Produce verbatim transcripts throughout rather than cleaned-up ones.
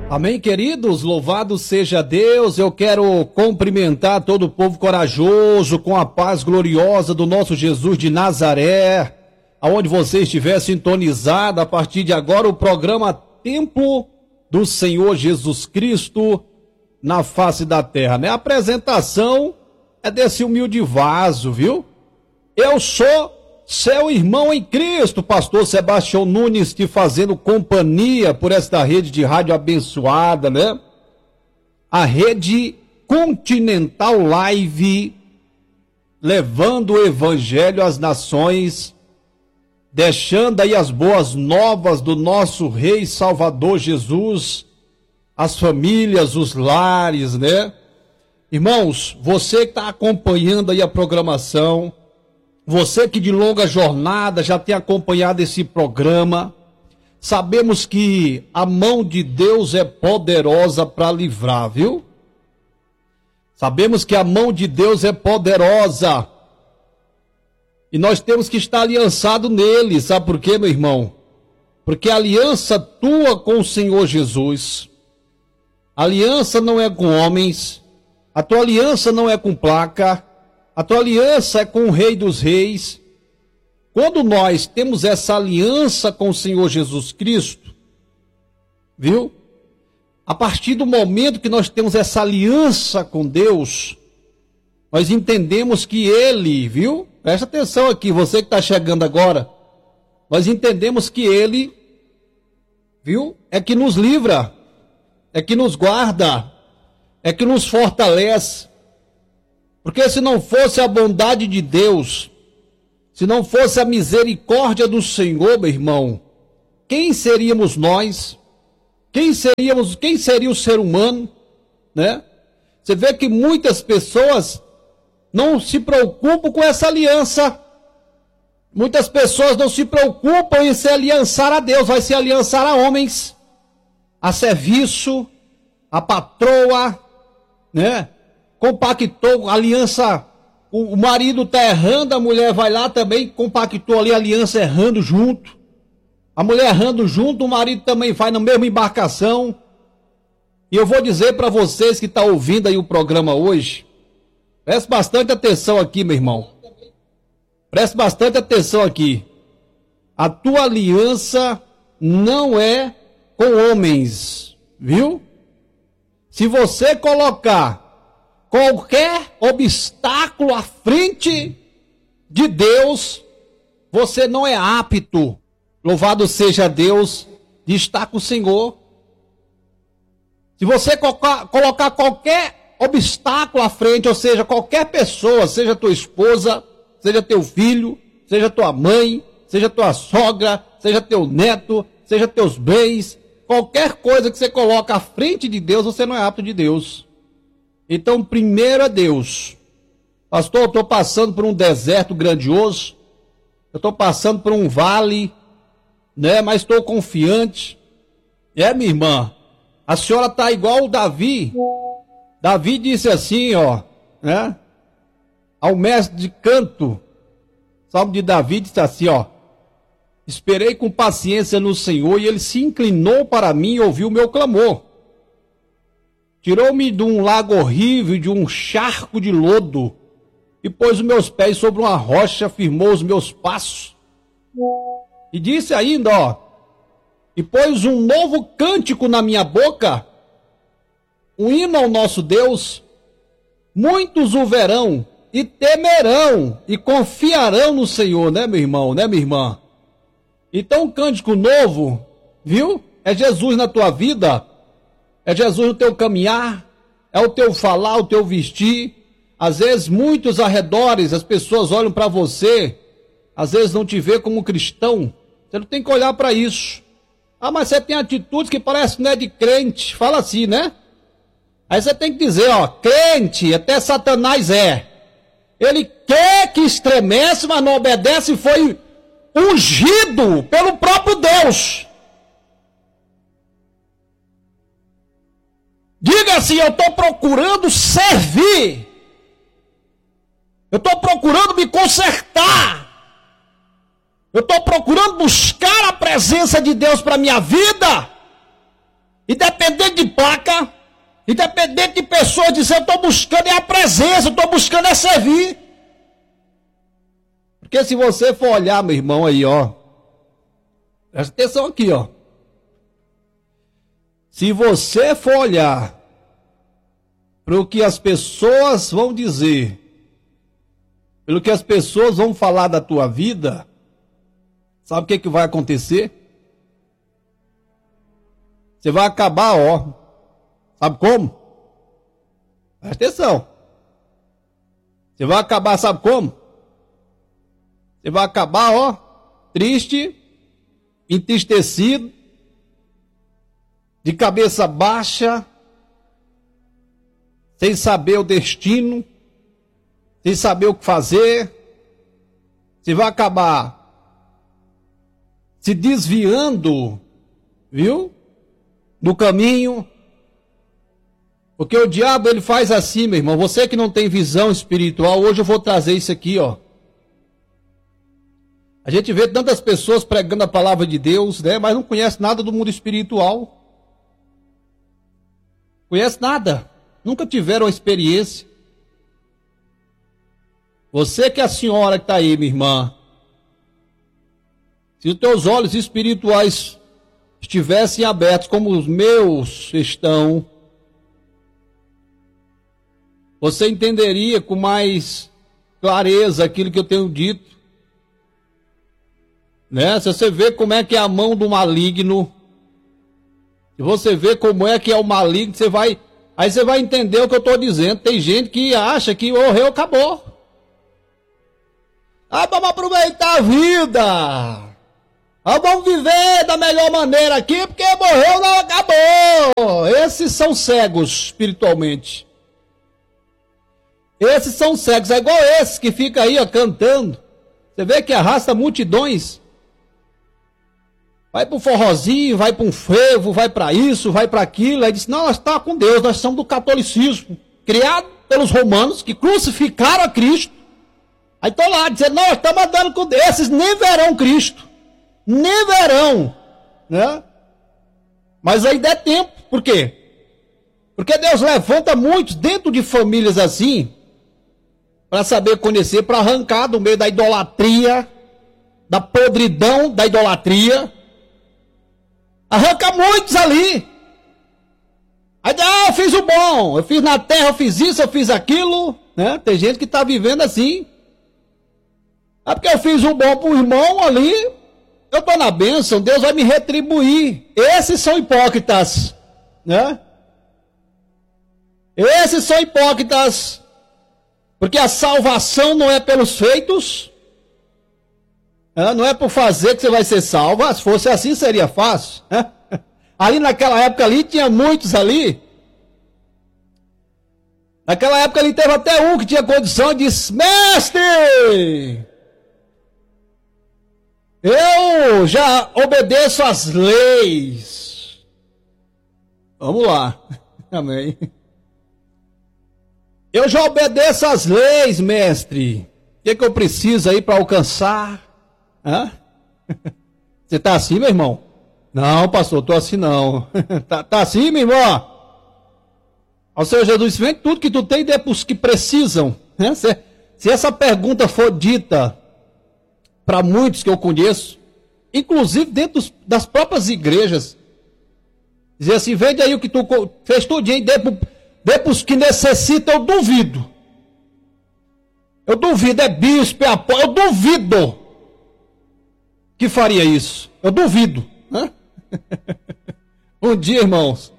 Amém, queridos? Louvado seja Deus. Eu quero cumprimentar todo o povo corajoso com a paz gloriosa do nosso Jesus de Nazaré, aonde você estiver sintonizado. A partir de agora, o programa Templo do Senhor Jesus Cristo na face da terra, né? A apresentação é desse humilde vaso, viu? Eu sou seu irmão em Cristo, pastor Sebastião Nunes, te fazendo companhia por esta rede de rádio abençoada, né? A rede Continental Live, levando o evangelho às nações, deixando aí as boas novas do nosso Rei Salvador Jesus, as famílias, os lares, né? Irmãos, você que está acompanhando aí a programação, você que de longa jornada já tem acompanhado esse programa, sabemos que a mão de Deus é poderosa para livrar, viu? Sabemos que a mão de Deus é poderosa. E nós temos que estar aliançado nele, sabe por quê, meu irmão? Porque a aliança tua com o Senhor Jesus, a aliança não é com homens, a tua aliança não é com placa, a tua aliança é com o Rei dos Reis. Quando nós temos essa aliança com o Senhor Jesus Cristo, viu? A partir do momento que nós temos essa aliança com Deus, nós entendemos que Ele, viu? Presta atenção aqui, você que está chegando agora. Nós entendemos que Ele, viu? É que nos livra, é que nos guarda, é que nos fortalece. Porque se não fosse a bondade de Deus, se não fosse a misericórdia do Senhor, meu irmão, quem seríamos nós? Quem seríamos, quem seria o ser humano, né? Você vê que muitas pessoas não se preocupam com essa aliança. Muitas pessoas não se preocupam em se aliançar a Deus, vai se aliançar a homens, a serviço, a patroa, né? Compactou, aliança, o, o marido está errando, a mulher vai lá também, compactou ali a aliança errando junto. A mulher errando junto, o marido também vai na mesma embarcação. E eu vou dizer para vocês que estão ouvindo aí o programa hoje, preste bastante atenção aqui, meu irmão. Preste bastante atenção aqui. A tua aliança não é com homens, viu? Se você colocar qualquer obstáculo à frente de Deus, você não é apto, louvado seja Deus, de estar com o Senhor. Se você colocar, colocar qualquer obstáculo à frente, ou seja, qualquer pessoa, seja tua esposa, seja teu filho, seja tua mãe, seja tua sogra, seja teu neto, seja teus bens, qualquer coisa que você coloca à frente de Deus, você não é apto de Deus. Então, primeiro é Deus. Pastor, eu estou passando por um deserto grandioso, eu estou passando por um vale, né? Mas estou confiante. É, minha irmã, a senhora está igual o Davi. Davi disse assim, ó, né? Ao mestre de canto, Salmo de Davi disse assim, ó: esperei com paciência no Senhor e ele se inclinou para mim e ouviu o meu clamor. Tirou-me de um lago horrível, de um charco de lodo, e pôs os meus pés sobre uma rocha, firmou os meus passos. E disse ainda, ó, e pôs um novo cântico na minha boca, um hino ao nosso Deus. Muitos o verão e temerão e confiarão no Senhor, né, meu irmão, né, minha irmã? Então, um cântico novo, viu? É Jesus na tua vida. É Jesus no teu caminhar, é o teu falar, o teu vestir. Às vezes, muitos arredores, as pessoas olham para você, às vezes não te vê como cristão. Você não tem que olhar para isso. Ah, mas você tem atitudes que parecem que não é de crente. Fala assim, né? Aí você tem que dizer, ó, crente, até Satanás é. Ele quer que estremece, mas não obedece, e foi ungido pelo próprio Deus. Diga assim, eu estou procurando servir. Eu estou procurando me consertar. Eu estou procurando buscar a presença de Deus para a minha vida. E dependendo independente de placa, independente de pessoas dizer, eu estou buscando é a presença, eu estou buscando é servir. Porque se você for olhar, meu irmão, aí, ó, presta atenção aqui, ó. Se você for olhar para o que as pessoas vão dizer, pelo que as pessoas vão falar da tua vida, sabe o que, que vai acontecer? Você vai acabar, ó. Sabe como? Presta atenção. Você vai acabar, sabe como? Você vai acabar, ó, triste, entristecido, de cabeça baixa, sem saber o destino, sem saber o que fazer. Você vai acabar se desviando, viu? Do caminho. Porque o diabo, ele faz assim, meu irmão. Você que não tem visão espiritual, hoje eu vou trazer isso aqui, ó. A gente vê tantas pessoas pregando a palavra de Deus, né? Mas não conhece nada do mundo espiritual. Conhece nada. Nunca tiveram a experiência. Você que é a senhora que está aí, minha irmã. Se os teus olhos espirituais estivessem abertos como os meus estão, você entenderia com mais clareza aquilo que eu tenho dito. Né? Se você vê como é que é a mão do maligno, se você vê como é que é o maligno, você vai, aí você vai entender o que eu estou dizendo. Tem gente que acha que morreu, acabou. Ah, vamos aproveitar a vida. Ah, vamos viver da melhor maneira aqui, porque morreu, não acabou. Esses são cegos espiritualmente. Esses são cegos, é igual esses que ficam aí, ó, cantando. Você vê que arrasta multidões. Vai para um forrozinho, vai para um frevo, vai para isso, vai para aquilo. Aí diz, não, nós estamos com Deus, nós somos do catolicismo, criado pelos romanos, que crucificaram a Cristo. Aí estão lá dizendo, não, nós estamos andando com Deus. Esses nem verão Cristo, nem verão, né? Mas ainda é tempo, por quê? Porque Deus levanta muitos dentro de famílias assim, para saber conhecer, para arrancar do meio da idolatria, da podridão da idolatria. Arranca muitos ali. Aí diz, ah, eu fiz o bom, eu fiz na terra, eu fiz isso, eu fiz aquilo, né? Tem gente que está vivendo assim. É porque eu fiz o bom para o irmão ali, eu estou na bênção, Deus vai me retribuir. Esses são hipócritas, né? Esses são hipócritas, porque a salvação não é pelos feitos, né? Não é por fazer que você vai ser salvo. Se fosse assim seria fácil, né? Ali naquela época ali tinha muitos ali. Naquela época ali teve até um que tinha condição e disse, mestre, eu já obedeço às leis. Vamos lá. Amém. Eu já obedeço às leis, mestre. O que, que eu preciso aí para alcançar? Hã? Você está assim, meu irmão? Não, pastor, estou assim não. tá, tá assim, meu irmão? Ao Senhor Jesus, vem tudo que tu tem e dê para os que precisam. Né? Se, se essa pergunta for dita para muitos que eu conheço, inclusive dentro dos, das próprias igrejas, dizer assim, vende aí o que tu fez tudinho e dê para os que necessitam, eu duvido. Eu duvido, é bispo, é apóstolo, eu duvido que faria isso. Eu duvido. Né? Um dia, irmãos,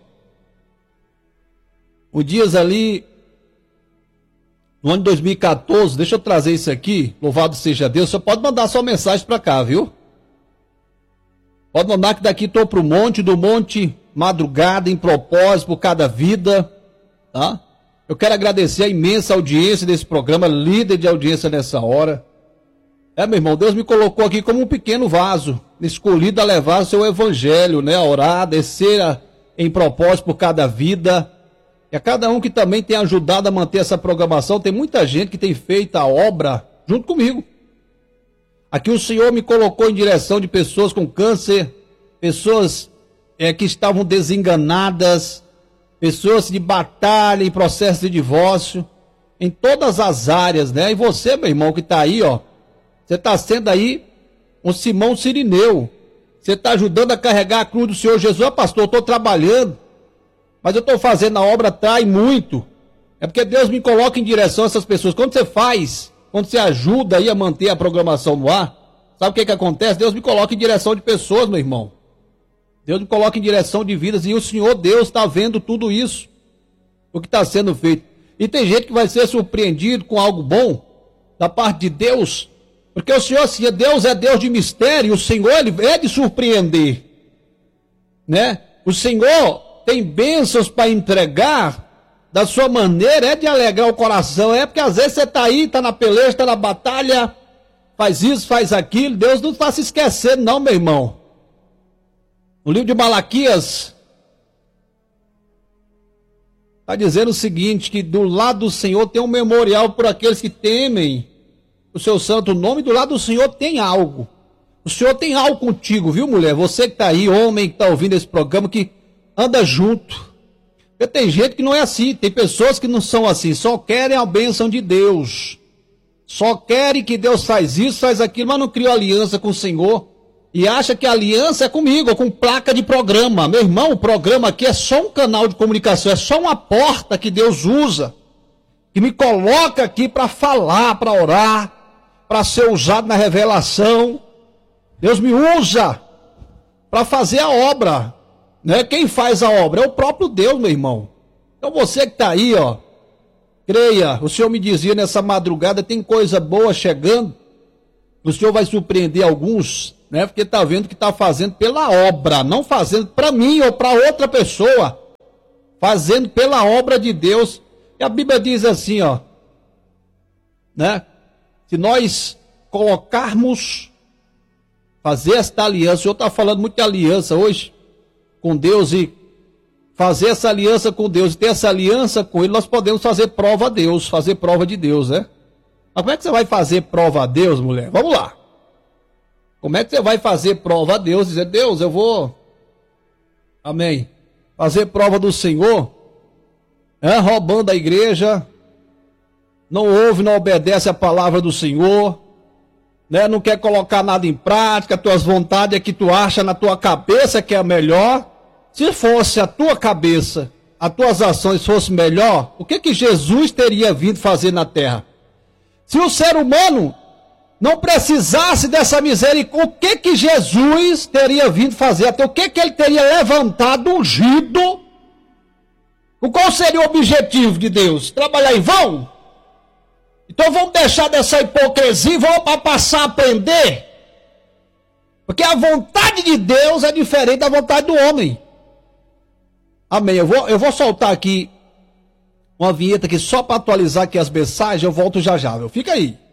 um dias ali, no ano de dois mil e quatorze, deixa eu trazer isso aqui, louvado seja Deus, você pode mandar sua mensagem para cá, viu? Pode mandar que daqui estou para o monte, do monte, madrugada, em propósito, por cada vida, tá? Eu quero agradecer a imensa audiência desse programa, líder de audiência nessa hora. É, meu irmão, Deus me colocou aqui como um pequeno vaso, escolhido a levar o seu evangelho, né? A orar, descer a, em propósito por cada vida. E a cada um que também tem ajudado a manter essa programação, tem muita gente que tem feito a obra junto comigo. Aqui o Senhor me colocou em direção de pessoas com câncer, pessoas é, que estavam desenganadas, pessoas de batalha, em processo de divórcio, em todas as áreas, né? E você, meu irmão, que está aí, ó, você está sendo aí um Simão Sirineu. Você está ajudando a carregar a cruz do Senhor Jesus. Ah, pastor, eu estou trabalhando, mas eu estou fazendo a obra, trai muito. É porque Deus me coloca em direção a essas pessoas. Quando você faz, quando você ajuda aí a manter a programação no ar, sabe o que que acontece? Deus me coloca em direção de pessoas, meu irmão. Deus me coloca em direção de vidas, e o Senhor Deus está vendo tudo isso, o que está sendo feito. E tem gente que vai ser surpreendido com algo bom da parte de Deus, porque o Senhor, assim, Deus é Deus de mistério, e o Senhor, ele é de surpreender, né? O Senhor tem bênçãos para entregar da sua maneira, é de alegrar o coração. É porque às vezes você está aí, está na peleja, está na batalha, faz isso, faz aquilo. Deus não está se esquecendo não, meu irmão. No livro de Malaquias está dizendo o seguinte, que do lado do Senhor tem um memorial por aqueles que temem o seu santo nome. Do lado do Senhor tem algo. O Senhor tem algo contigo, viu, mulher? Você que está aí, homem que está ouvindo esse programa, que anda junto. Porque tem gente que não é assim, tem pessoas que não são assim, só querem a bênção de Deus. Só querem que Deus faz isso, faz aquilo, mas não criou aliança com o Senhor. E acha que a aliança é comigo, com placa de programa. Meu irmão, o programa aqui é só um canal de comunicação, é só uma porta que Deus usa, que me coloca aqui para falar, para orar, para ser usado na revelação. Deus me usa para fazer a obra, né? Quem faz a obra é o próprio Deus, meu irmão. Então você que está aí, ó, creia, o Senhor me dizia nessa madrugada, tem coisa boa chegando, o Senhor vai surpreender alguns, né? Porque está vendo que está fazendo pela obra, não fazendo para mim ou para outra pessoa, fazendo pela obra de Deus. E a Bíblia diz assim, ó, né? Se nós colocarmos, fazer esta aliança, o Senhor está falando muito de aliança hoje com Deus, e fazer essa aliança com Deus, e ter essa aliança com Ele, nós podemos fazer prova a Deus, fazer prova de Deus, né? Mas como é que você vai fazer prova a Deus, mulher? Vamos lá. Como é que você vai fazer prova a Deus? Dizer, Deus, eu vou, amém, fazer prova do Senhor, é, roubando a igreja, não ouve, não obedece a palavra do Senhor, né? Não quer colocar nada em prática, as tuas vontades é que tu acha na tua cabeça que é a melhor. Se fosse a tua cabeça, as tuas ações fossem melhor, o que que Jesus teria vindo fazer na terra? Se o ser humano não precisasse dessa misericórdia, o que que Jesus teria vindo fazer? Até o que que ele teria levantado, ungido? Qual seria o objetivo de Deus? Trabalhar em vão? Então vamos deixar dessa hipocrisia e vamos passar a aprender. Porque a vontade de Deus é diferente da vontade do homem. Amém. Eu vou, eu vou soltar aqui uma vinheta aqui só para atualizar aqui as mensagens. Eu volto já já. Meu. Fica aí.